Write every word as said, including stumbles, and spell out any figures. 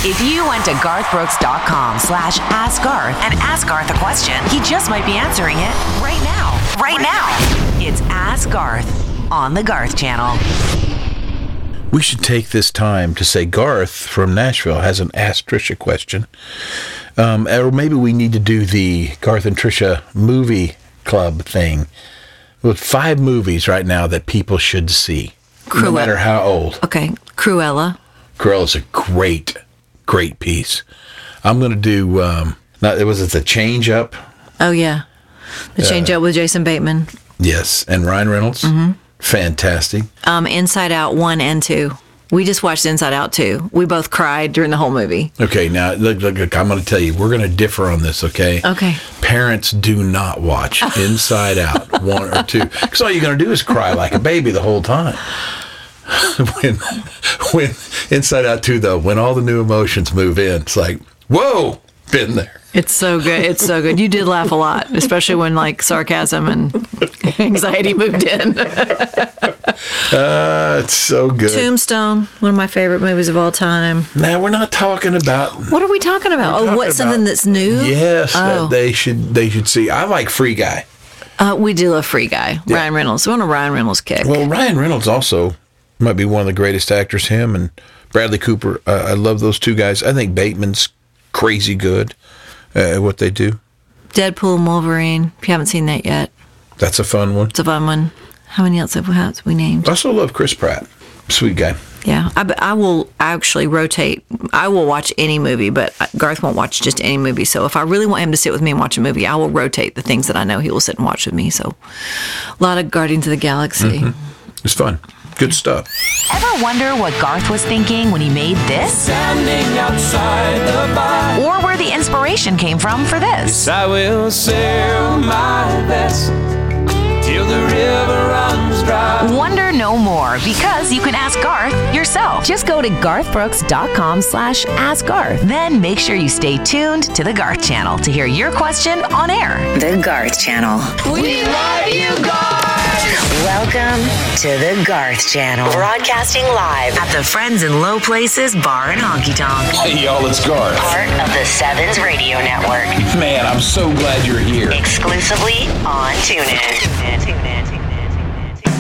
If you went to garthbrooks.com slash ask Garth and ask Garth a question, he just might be answering it right now. Right now. It's Ask Garth on the Garth Channel. We should take this time to say Garth from Nashville has an Ask Trisha question. Um, or maybe we need to do the Garth and Trisha movie club thing. With five movies right now that people should see, Cruella. No matter how old. Okay, Cruella. Cruella's a great, great piece. I'm going to do, um, not, was it The Change Up? Oh, yeah. The Change Uh, Up with Jason Bateman. Yes, and Ryan Reynolds. Mm-hmm. Fantastic. Um, Inside Out one and two. We just watched Inside Out two. We both cried during the whole movie. Okay, now, look, look, look I'm going to tell you, we're going to differ on this, okay? Okay. Parents do not watch Inside Out one or two, because all you're going to do is cry like a baby the whole time. when, when Inside Out two, though, when all the new emotions move in, it's like, whoa, been there. It's so good. It's so good. You did laugh a lot, especially when like sarcasm and anxiety moved in. uh, it's so good. Tombstone, one of my favorite movies of all time. Now, we're not talking about... What are we talking about? Oh, what's something that's new? Yes, oh. that they should they should see. I like Free Guy. Uh, we do love Free Guy. Yeah. Ryan Reynolds. We're on a Ryan Reynolds kick. Well, Ryan Reynolds also might be one of the greatest actors. Him and Bradley Cooper. Uh, I love those two guys. I think Bateman's crazy good at what they do. Deadpool and Wolverine. If you haven't seen that yet. That's a fun one. It's a fun one. How many else have we, have we named? I also love Chris Pratt. Sweet guy. Yeah. I, I will actually rotate. I will watch any movie, but Garth won't watch just any movie. So if I really want him to sit with me and watch a movie, I will rotate the things that I know he will sit and watch with me. So a lot of Guardians of the Galaxy. Mm-hmm. It's fun. Good stuff. Ever wonder what Garth was thinking when he made this? Standing outside the bar. Or where the inspiration came from for this? Yes, I will sail my best till the river runs dry. Wonder no more, because you can ask Garth yourself. Just go to garthbrooks.com slash ask Garth. Then make sure you stay tuned to the Garth Channel to hear your question on air. The Garth Channel. We love you, Garth! Welcome to the Garth Channel. Broadcasting live at the Friends in Low Places Bar and Honky Tonk. Hey, y'all, it's Garth. Part of the Sevens Radio Network. Man, I'm so glad you're here. Exclusively on TuneIn. TuneIn, TuneIn, TuneIn.